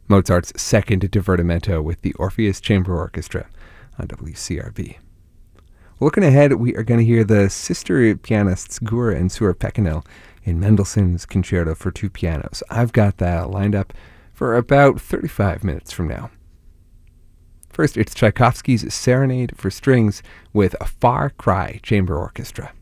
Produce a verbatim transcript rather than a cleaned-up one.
Mozart's Second Divertimento with the Orpheus Chamber Orchestra on W C R V. Looking ahead, we are going to hear the sister pianists Gura and Sura Pekinel in Mendelssohn's Concerto for Two Pianos. I've got that lined up for about thirty-five minutes from now. First, it's Tchaikovsky's Serenade for Strings with a Far Cry Chamber Orchestra.